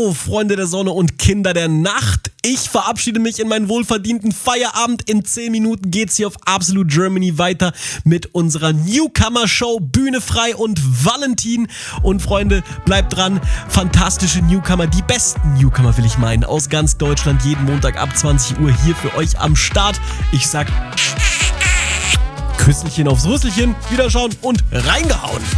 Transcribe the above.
Hallo, Freunde der Sonne und Kinder der Nacht. Ich verabschiede mich in meinen wohlverdienten Feierabend. In 10 Minuten geht's hier auf Absolute Germany weiter mit unserer Newcomer-Show Bühne frei und Valentin. Und Freunde, bleibt dran. Fantastische Newcomer, die besten Newcomer will ich meinen, aus ganz Deutschland, jeden Montag ab 20 Uhr hier für euch am Start. Ich sag Küsselchen aufs Rüsselchen, Wiederschauen und reingehauen.